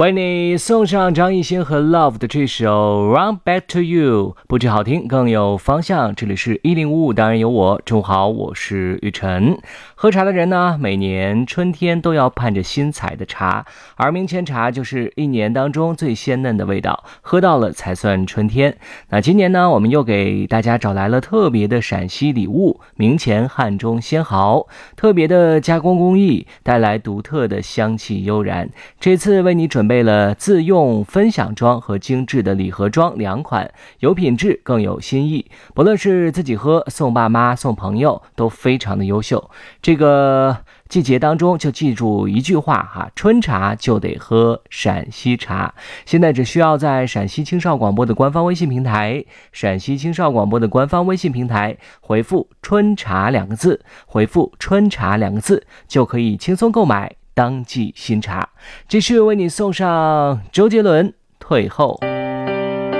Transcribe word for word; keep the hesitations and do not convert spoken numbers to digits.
为你送上张艺兴和 Love 的这首 Run Back to You， 不止好听更有方向。这里是一零五五，当然有我。中午好，我是雨晨。喝茶的人呢，每年春天都要盼着新采的茶，而明前茶就是一年当中最鲜嫩的味道，喝到了才算春天。那今年呢，我们又给大家找来了特别的陕西礼物——明前汉中仙毫，特别的加工工艺，带来独特的香气悠然。这次为你准备了自用分享装和精致的礼盒装两款，有品质更有新意，不论是自己喝、送爸妈、送朋友都非常的优秀。这个季节当中就记住一句话哈，春茶就得喝陕西茶。现在只需要在陕西青少广播的官方微信平台陕西青少广播的官方微信平台回复春茶两个字，回复春茶两个字就可以轻松购买当季新茶。继续为你送上周杰伦退后。